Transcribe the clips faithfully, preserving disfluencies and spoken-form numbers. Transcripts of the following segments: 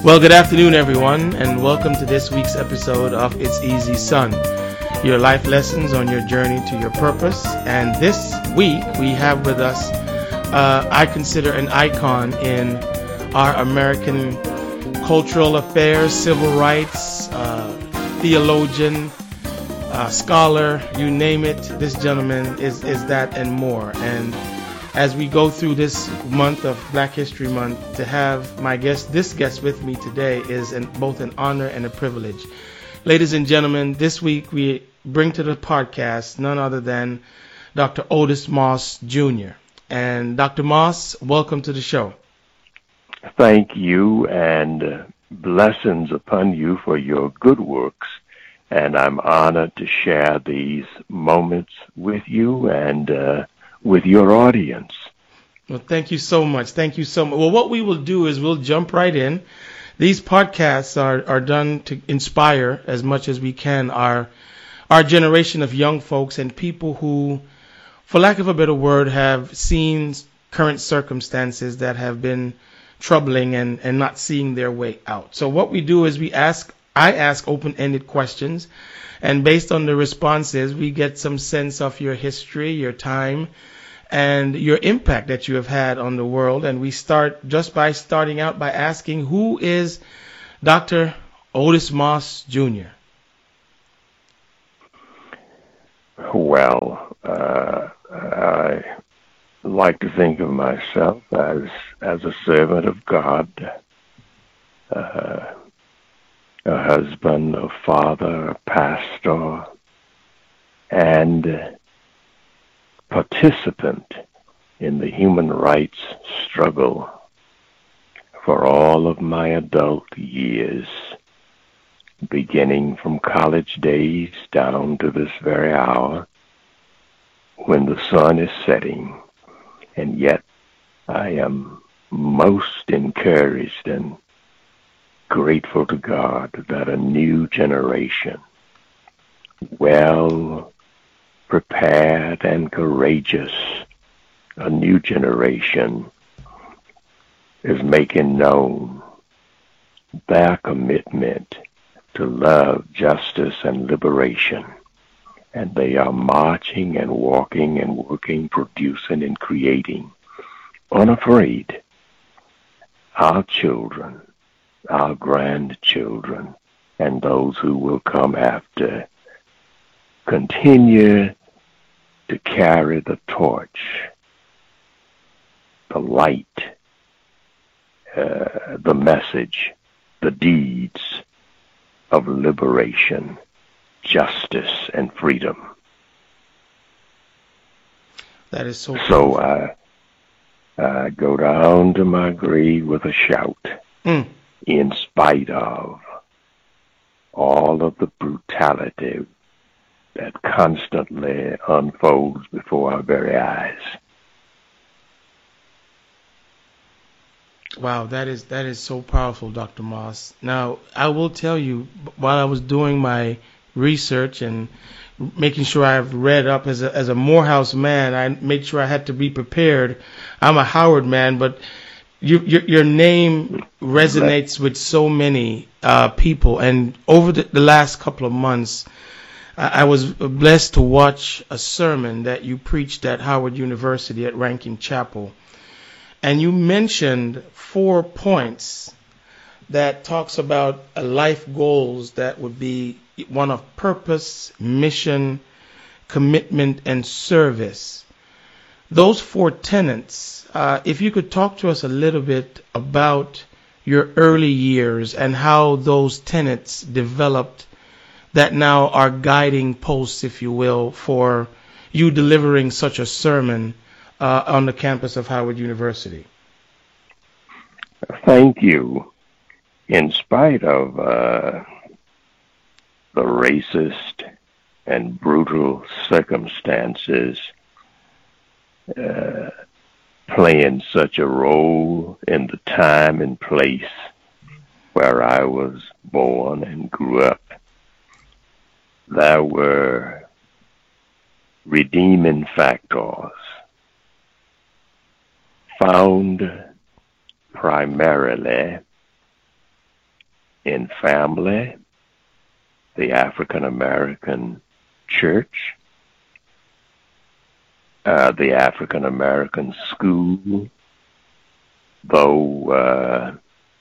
Well, good afternoon, everyone, and welcome to this week's episode of It's Easy Son, your life lessons on your journey to your purpose. And this week, we have with us, uh, I consider an icon in our American cultural affairs, civil rights, uh, theologian, uh, scholar, you name it. This gentleman is, is that and more. And as we go through this month of Black History Month, to have my guest, this guest with me today is an, both an honor and a privilege. Ladies and gentlemen, this week we bring to the podcast none other than Doctor Otis Moss Junior And Doctor Moss, welcome to the show. Thank you, and uh, blessings upon you for your good works. And I'm honored to share these moments with you and uh, with your audience. Well, thank you so much. Thank you so much. Well, what we will do is we'll jump right in. These podcasts are, are done to inspire as much as we can our our generation of young folks and people who, for lack of a better word, have seen current circumstances that have been troubling and, and not seeing their way out. So what we do is we ask, I ask open-ended questions, and based on the responses, we get some sense of your history, your time, and your impact that you have had on the world. And we start just by starting out by asking, who is Doctor Otis Moss Junior? Well, uh, I like to think of myself as as a servant of God, uh, a husband, a father, a pastor, and participant in the human rights struggle for all of my adult years, beginning from college days down to this very hour when the sun is setting. And yet I am most encouraged and grateful to God that a new generation, well prepared and courageous, a new generation is making known their commitment to love, justice, and liberation. And they are marching and walking and working, producing and creating, unafraid. Our children, our grandchildren, and those who will come after continue to carry the torch, the light, uh, the message, the deeds of liberation, justice, and freedom. That is so. So I, I go down to my grave with a shout, mm. in spite of all of the brutality that constantly unfolds before our very eyes. Wow, that is that is so powerful, Doctor Moss. Now, I will tell you, while I was doing my research and making sure I've read up as a as a Morehouse man, I made sure I had to be prepared. I'm a Howard man, but you, your your name resonates with so many uh, people. And over the, the last couple of months, I, I was blessed to watch a sermon that you preached at Howard University at Rankin Chapel. And you mentioned four points that talks about a life goals that would be one of purpose, mission, commitment, and service. Those four tenets, uh, if you could talk to us a little bit about your early years and how those tenets developed that now are guiding posts, if you will, for you delivering such a sermon Uh, on the campus of Howard University. Thank you. In spite of uh, the racist and brutal circumstances uh, playing such a role in the time and place where I was born and grew up, there were redeeming factors found primarily in family, the African American church, uh, the African American school, though uh,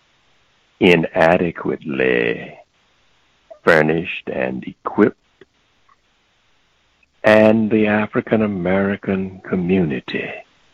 inadequately furnished and equipped, and the African American community.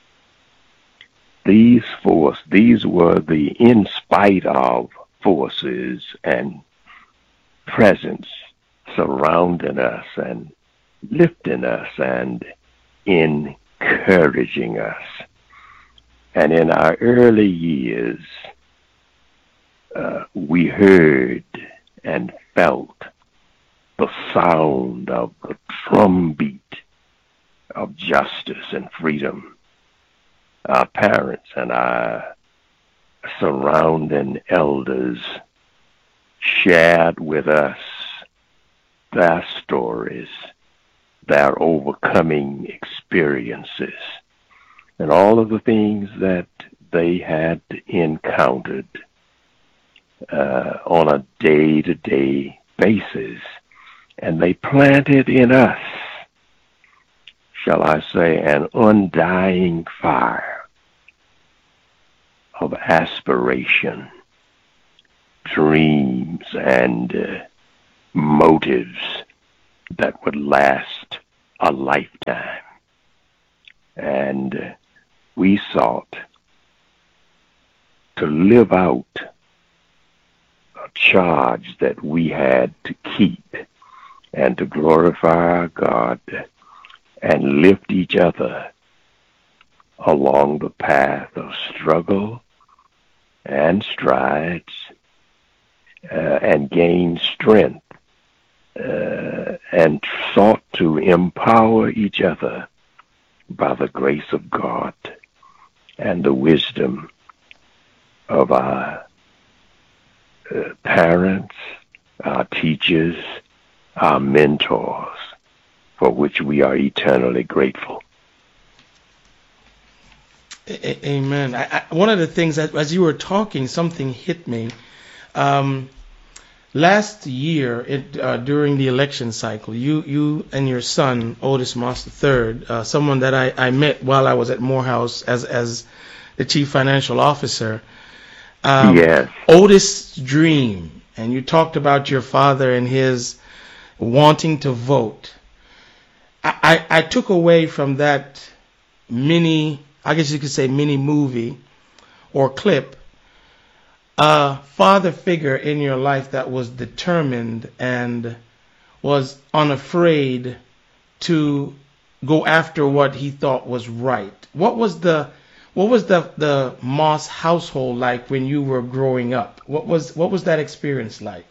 These force, these were the in spite of forces and presence surrounding us and lifting us and encouraging us. And in our early years, uh, we heard and felt the sound of the drumbeat of justice and freedom. Our parents and our surrounding elders shared with us their stories, their overcoming experiences, and all of the things that they had encountered uh, on a day-to-day basis. And they planted in us, shall I say, an undying fire of aspiration, dreams, and uh, motives that would last a lifetime. And uh, we sought to live out a charge that we had to keep and to glorify our God and lift each other along the path of struggle and strides uh, and gain strength uh, and sought to empower each other by the grace of God and the wisdom of our uh, parents, our teachers, our mentors, for which we are eternally grateful. A- Amen. I, I, one of the things that, as you were talking, something hit me. Um, last year, it, uh, during the election cycle, you, you and your son, Otis Moss the third, uh, someone that I, I met while I was at Morehouse as as the chief financial officer. Um, yes. Otis' dream, and you talked about your father and his wanting to vote. I, I, I took away from that mini, I guess you could say mini movie or clip, a father figure in your life that was determined and was unafraid to go after what he thought was right. What was the what was the the Moss household like when you were growing up? What was what was that experience like?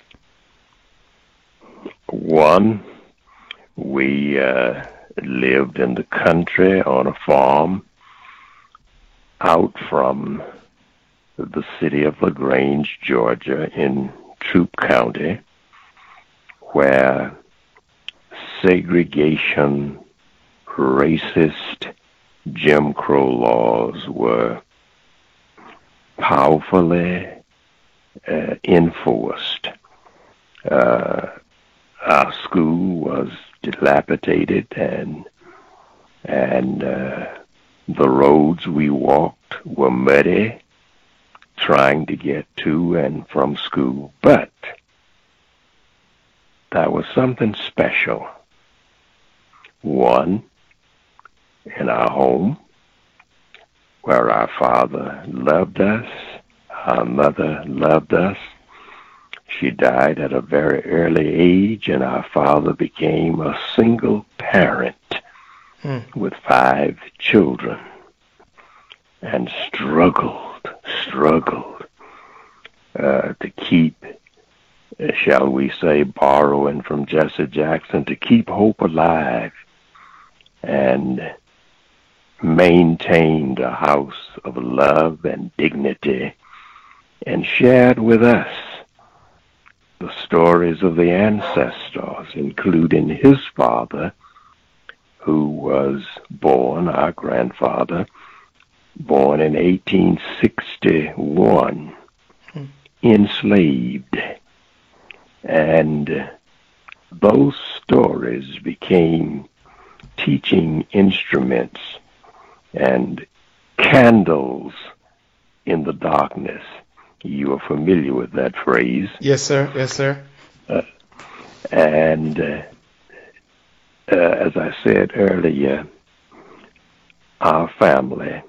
One, we uh, lived in the country on a farm out from the city of LaGrange, Georgia, in Troup County, where segregation, racist Jim Crow laws were powerfully uh, enforced. Uh, our school was dilapidated, and and uh, the roads we walked were muddy, trying to get to and from school. But that was something special. One, in our home, where our father loved us, our mother loved us. She died at a very early age, and our father became a single parent hmm. with five children, and struggled, struggled uh, to keep, shall we say, borrowing from Jesse Jackson, to keep hope alive and maintained a house of love and dignity, and shared with us the stories of the ancestors, including his father, who was born, our grandfather, born in eighteen sixty-one, hmm. enslaved And those stories became teaching instruments and candles in the darkness. You are familiar with that phrase. Yes, sir. Yes, sir. Uh, and uh, uh, as I said earlier, our family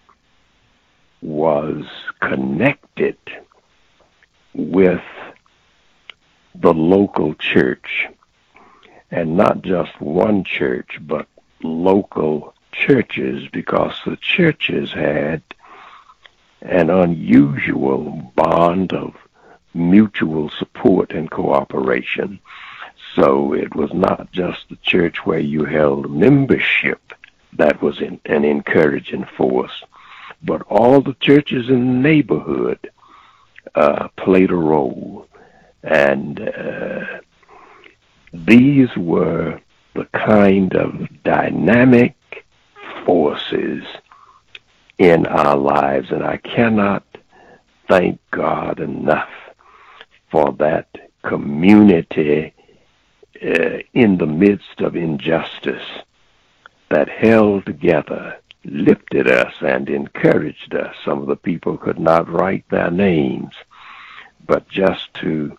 was connected with the local church, and not just one church, but local churches, because the churches had an unusual bond of mutual support and cooperation. So it was not just the church where you held membership that was in, an encouraging force, but all the churches in the neighborhood uh, played a role. And uh, these were the kind of dynamic forces in our lives, and I cannot thank God enough for that community uh, in the midst of injustice that held together, lifted us, and encouraged us. Some of the people could not write their names, but just to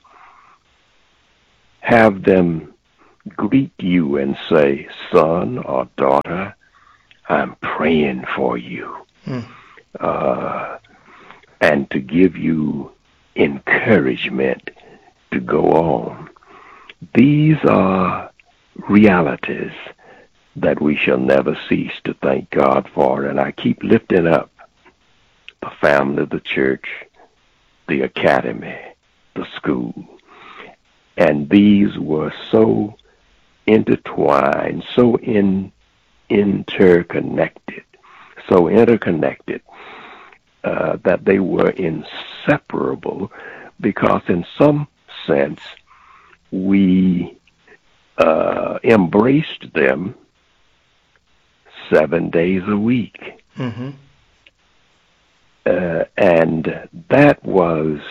have them greet you and say, son or daughter, I'm praying for you. Hmm. Uh, and to give you encouragement to go on. These are realities that we shall never cease to thank God for. And I keep lifting up the family, the church, the academy, the school. And these were so intertwined, so in, interconnected, so interconnected uh, that they were inseparable, because in some sense we uh, embraced them seven days a week. Mm-hmm. Uh, and that was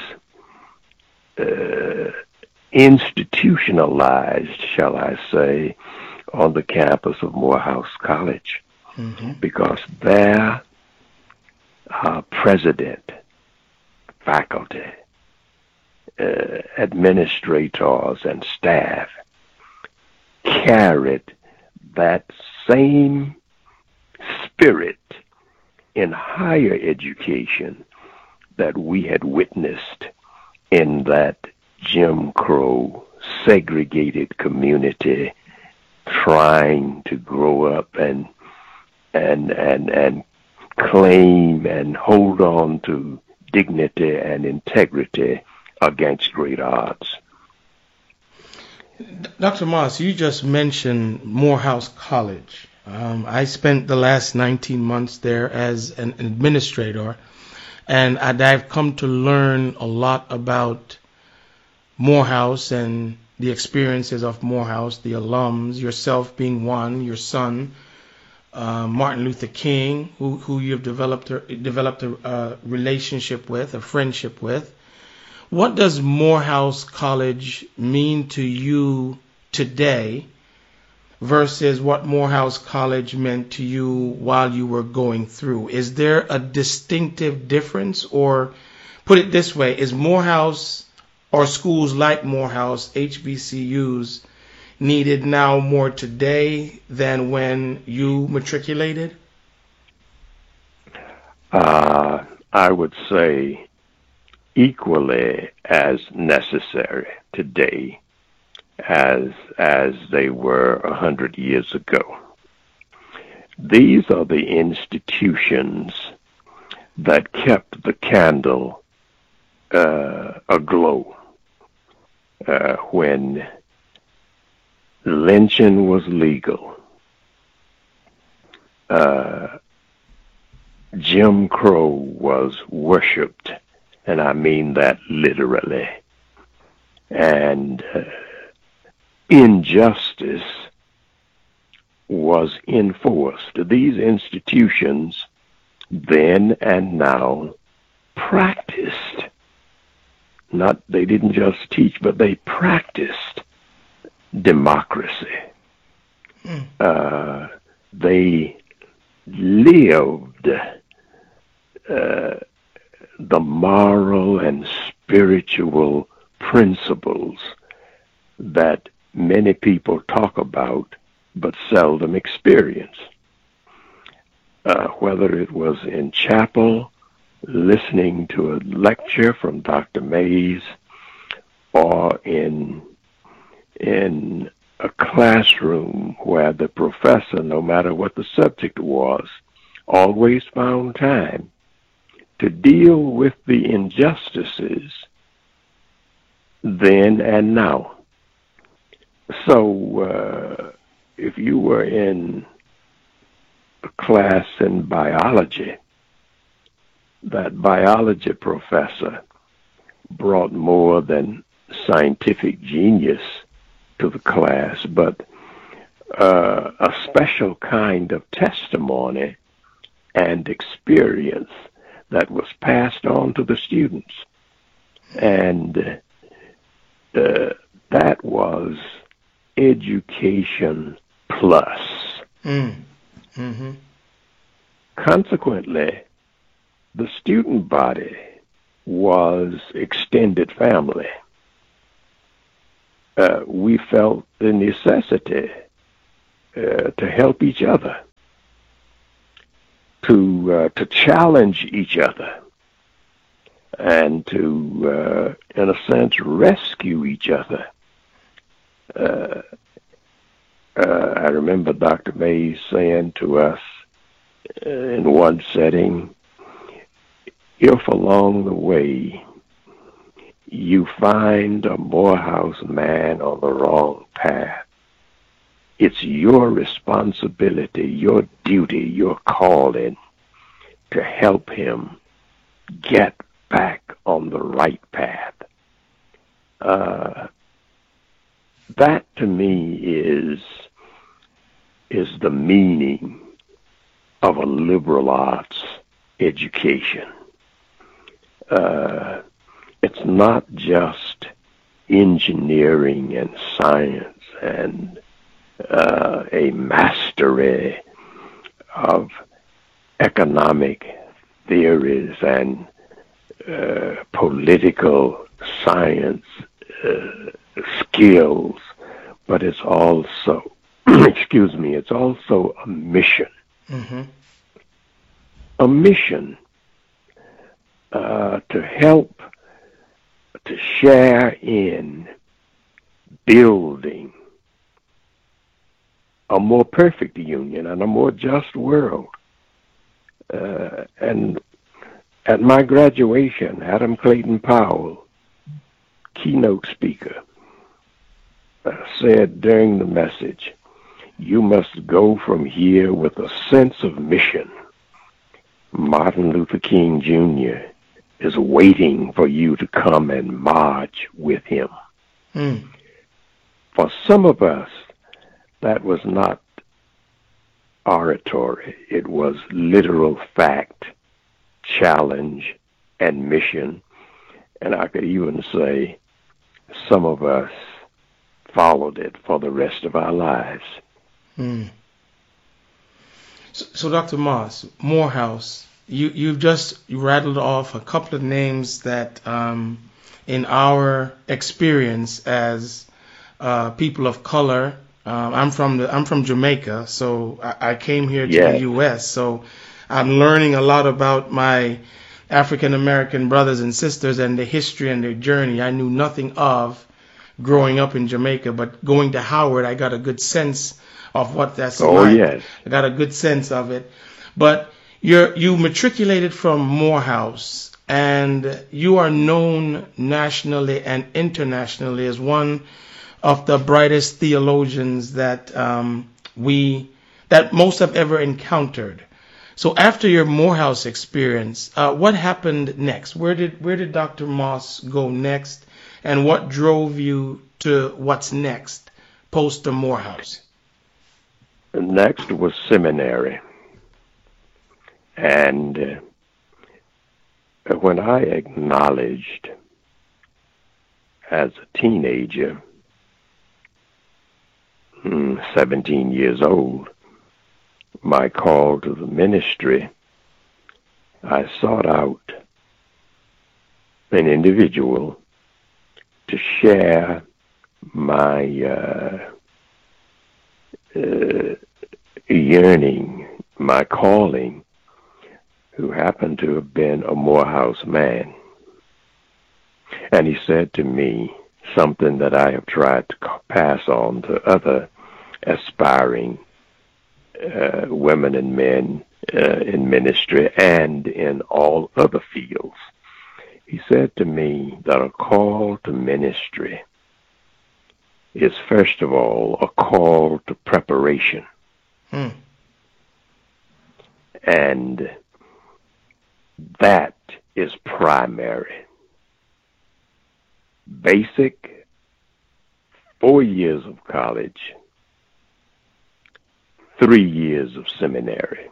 uh, institutionalized, shall I say, on the campus of Morehouse College. Mm-hmm. Because their uh, president, faculty, uh, administrators, and staff carried that same spirit in higher education that we had witnessed in that Jim Crow segregated community, trying to grow up and and and and claim and hold on to dignity and integrity against great odds. Doctor Moss, you just mentioned Morehouse College. Um, I spent the last nineteen months there as an administrator, and I've come to learn a lot about Morehouse and the experiences of Morehouse, the alums, yourself being one, your son, uh, Martin Luther King, who, who you've developed a, developed a uh, relationship with, a friendship with. What does Morehouse College mean to you today versus what Morehouse College meant to you while you were going through? Is there a distinctive difference? Or put it this way, is Morehouse or schools like Morehouse, H B C Us, needed now more today than when you matriculated? Uh, I would say equally as necessary today as as they were a hundred years ago. These are the institutions that kept the candle uh, aglow uh, when lynching was legal. Uh, Jim Crow was worshipped, and I mean that literally. And uh, injustice was enforced. These institutions then and now practiced not they didn't just teach, but they practiced democracy. Mm. Uh, they lived uh, the moral and spiritual principles that many people talk about but seldom experience. Uh, whether it was in chapel, listening to a lecture from Doctor Mays, or in in a classroom where the professor, no matter what the subject was, always found time to deal with the injustices then and now. So uh, if you were in a class in biology, that biology professor brought more than scientific genius to the class, but uh, a special kind of testimony and experience that was passed on to the students. And uh, that was education plus. Mm. Mm-hmm. Consequently, the student body was extended family. Uh, we felt the necessity uh, to help each other, to uh, to challenge each other, and to, uh, in a sense, rescue each other. Uh, uh, I remember Doctor Mays saying to us uh, in one setting, if along the way you find a Morehouse man on the wrong path, it's your responsibility, your duty, your calling to help him get back on the right path. Uh, that to me is is the meaning of a liberal arts education. Uh, it's not just engineering and science and uh, a mastery of economic theories and uh, political science uh, skills, but it's also, excuse me, it's also a mission. Mm-hmm. A mission uh, to help to share in building a more perfect union and a more just world. Uh, and at my graduation, Adam Clayton Powell, keynote speaker, uh, said during the message, "You must go from here with a sense of mission. Martin Luther King Junior is waiting for you to come and march with him." Mm. For some of us, that was not oratory. It was literal fact, challenge, and mission. And I could even say some of us followed it for the rest of our lives. Mm. So, so, Doctor Moss, Morehouse, you, you've just rattled off a couple of names that, um, in our experience as uh, people of color, um, I'm from the I'm from Jamaica, so I, I came here to yes. the U S, so I'm learning a lot about my African American brothers and sisters and their history and their journey. I knew nothing of growing up in Jamaica, but going to Howard, I got a good sense of what that's oh, like. Yes. I got a good sense of it. But you're you matriculated from Morehouse, and you are known nationally and internationally as one of the brightest theologians that um, we that most have ever encountered. So after your Morehouse experience, uh, what happened next? Where did where did Doctor Moss go next, and what drove you to what's next post the Morehouse? Next was seminary. And uh, when I acknowledged as a teenager, seventeen years old, my call to the ministry, I sought out an individual to share my uh, uh, yearning, my calling, who happened to have been a Morehouse man. And he said to me something that I have tried to pass on to other aspiring uh, women and men uh, in ministry and in all other fields. He said to me that a call to ministry is, first of all, a call to preparation. Hmm. And that is primary. Basic, four years of college, three years of seminary,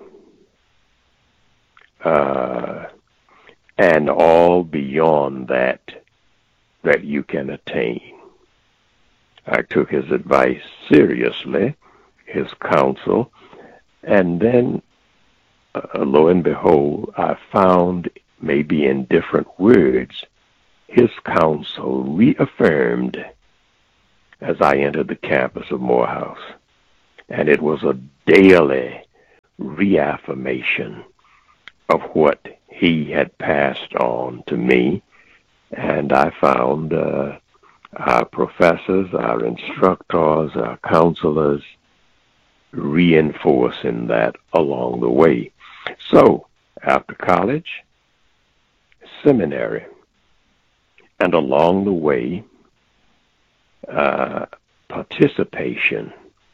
uh, and all beyond that that you can attain. I took his advice seriously, his counsel, and then, uh, lo and behold, I found, maybe in different words, his counsel reaffirmed as I entered the campus of Morehouse. And it was a daily reaffirmation of what he had passed on to me. And I found uh, our professors, our instructors, our counselors reinforcing that along the way. So, after college, seminary, and along the way, uh, participation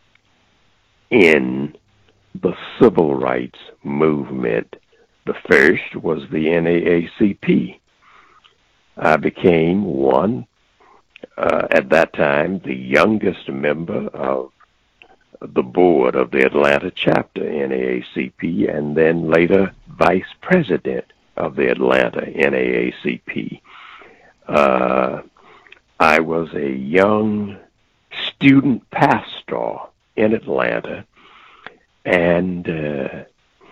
in the civil rights movement. The first was the N double A C P. I became one, uh, at that time, the youngest member of the board of the Atlanta chapter N double A C P, and then later vice president of the Atlanta N double A C P. Uh, I was a young student pastor in Atlanta and uh,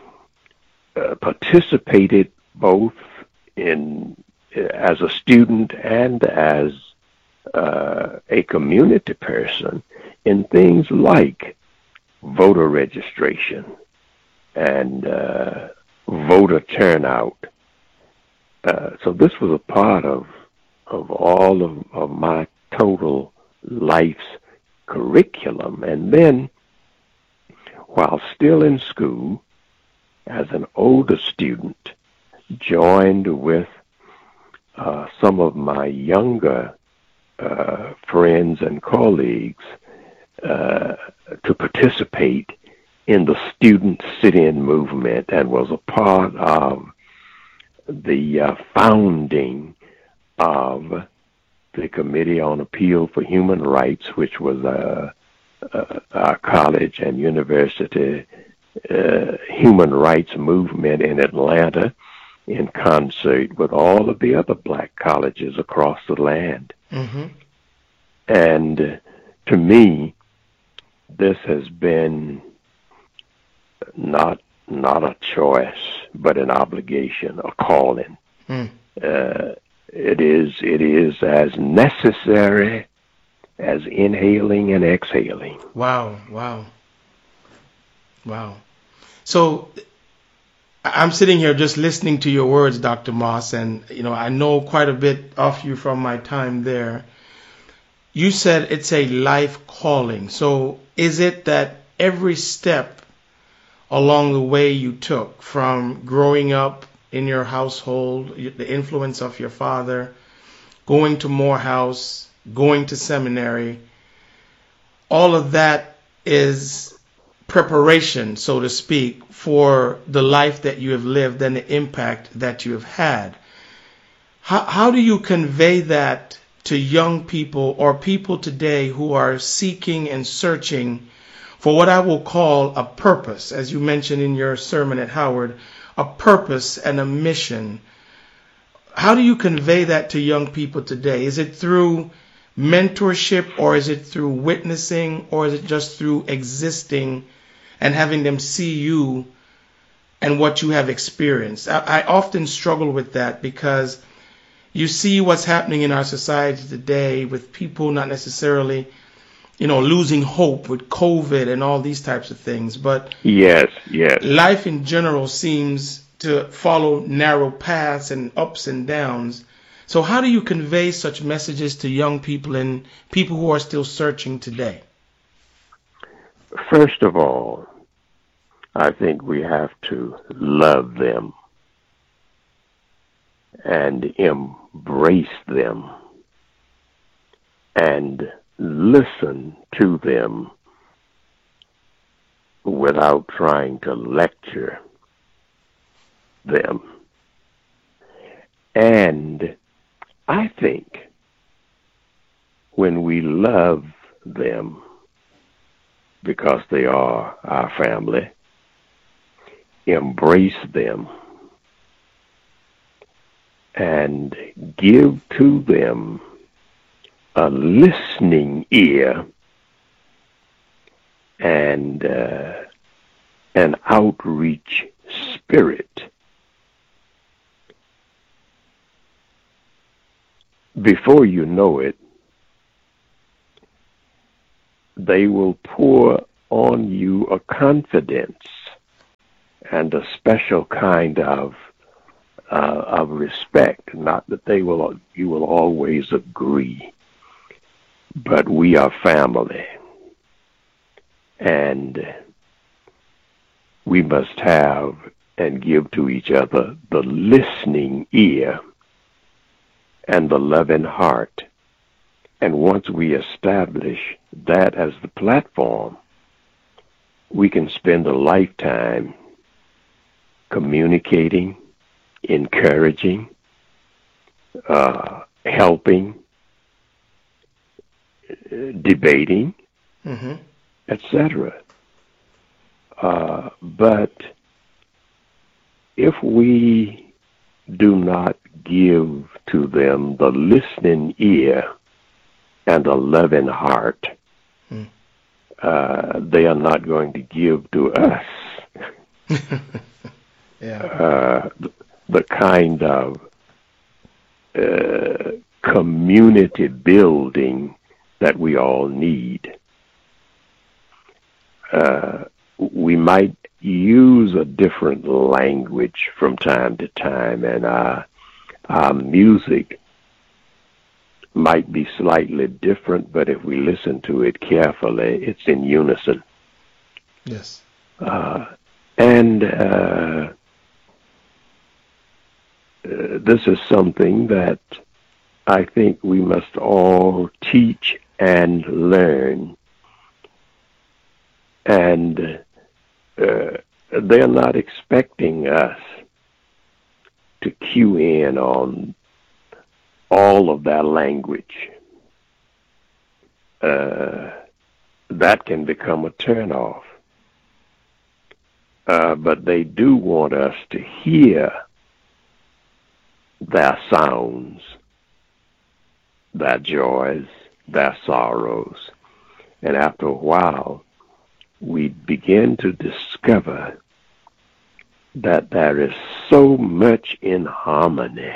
uh, participated both in as a student and as uh, a community person in things like voter registration and uh, voter turnout. Uh, so this was a part of of all of, of my total life's curriculum. And then, while still in school, as an older student, joined with uh, some of my younger uh, friends and colleagues uh, to participate in the student sit-in movement, and was a part of the uh, founding of the Committee on Appeal for Human Rights, which was uh, uh, our college and university uh, human rights movement in Atlanta, in concert with all of the other black colleges across the land. Mm-hmm. And uh, to me, this has been not not a choice, but an obligation, a calling. Mm. Uh, It is it is as necessary as inhaling and exhaling. Wow, wow, wow. So I'm sitting here just listening to your words, Doctor Moss, and you know I know quite a bit of you from my time there. You said it's a life calling. So is it that every step along the way you took, from growing up in your household, the influence of your father, going to Morehouse, going to seminary, all of that is preparation, so to speak, for the life that you have lived and the impact that you have had? How, how do you convey that to young people or people today who are seeking and searching for what I will call a purpose, as you mentioned in your sermon at Howard, a purpose and a mission? how do you convey that to young people today? Is it through mentorship, or is it through witnessing, or is it just through existing and having them see you and what you have experienced? I, I often struggle with that, because you see what's happening in our society today with people not necessarily, you know, losing hope with COVID and all these types of things. But yes, yes, life in general seems to follow narrow paths and ups and downs. So how do you convey such messages to young people and people who are still searching today? First of all, I think we have to love them and embrace them and listen to them without trying to lecture them. And I think when we love them, because they are our family, embrace them, and give to them a listening ear and uh, an outreach spirit, before you know it, they will pour on you a confidence and a special kind of uh, of respect. Not that they will, you will always agree, but we are family, and we must have and give to each other the listening ear and the loving heart. And once we establish that as the platform, we can spend a lifetime communicating, encouraging, uh, helping, debating, Mm-hmm. et cetera. Uh, but if we do not give to them the listening ear and a loving heart, Mm. uh, they are not going to give to us Yeah. uh, the kind of uh, community building that we all need. Uh, we might use a different language from time to time, and our, our music might be slightly different, but if we listen to it carefully, it's in unison. Yes. Uh, and uh, uh, this is something that I think we must all teach and learn. And uh, they're not expecting us to cue in on all of that language. Uh, that can become a turnoff. Uh, but they do want us to hear their sounds, their joys, their sorrows. And after a while, we begin to discover that there is so much in harmony.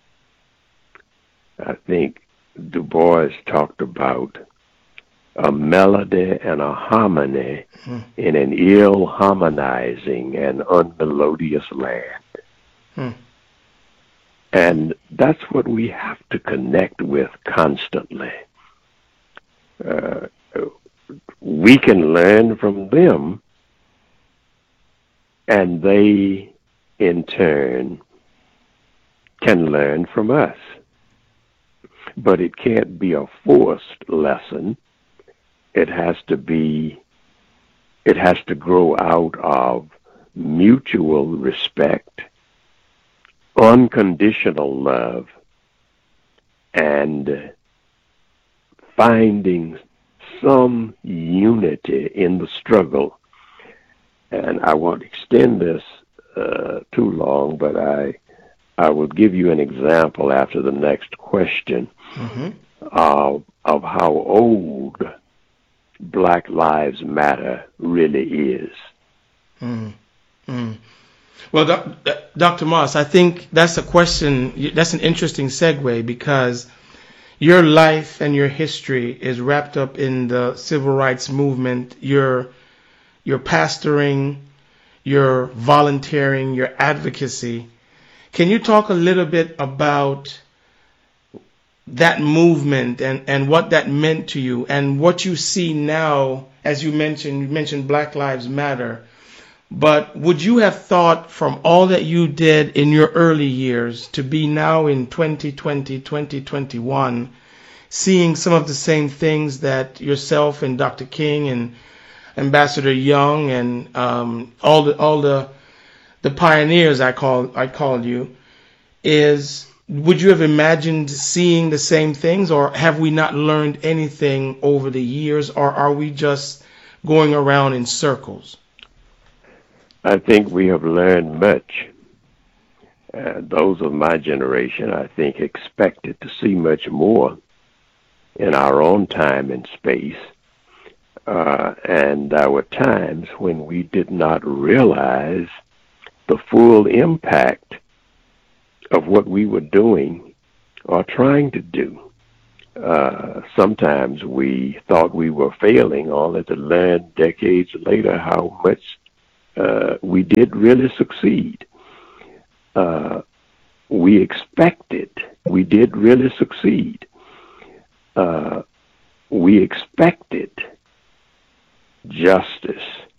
I think Du Bois talked about a melody and a harmony Mm. in an ill harmonizing and unmelodious land. Mm. And that's what we have to connect with constantly. Uh, we can learn from them, and they, in turn, can learn from us. But it can't be a forced lesson. It has to be, it has to grow out of mutual respect, unconditional love, and finding some unity in the struggle. And I won't extend this uh, too long, but I I will give you an example after the next question Mm-hmm. of, of how old Black Lives Matter really is. Mm. Mm. Well, doc, Doctor Moss, I think that's a question, that's an interesting segue, because your life and your history is wrapped up in the civil rights movement. You're, you're pastoring, you're volunteering, your advocacy. Can you talk a little bit about that movement and, and what that meant to you and what you see now? As you mentioned, you mentioned Black Lives Matter, but would you have thought from all that you did in your early years to be now in twenty twenty, twenty twenty-one, seeing some of the same things that yourself and Doctor King and Ambassador Young and um, all the all the the pioneers I call I called you, is would you have imagined seeing the same things, or have we not learned anything over the years, or are we just going around in circles? I think we have learned much. Uh, those of my generation, I think, expected to see much more in our own time and space. Uh, and there were times when we did not realize the full impact of what we were doing or trying to do. Uh, sometimes we thought we were failing, only to learn decades later how much uh, we did really succeed. Uh, we expected, we did really succeed. Uh, we expected justice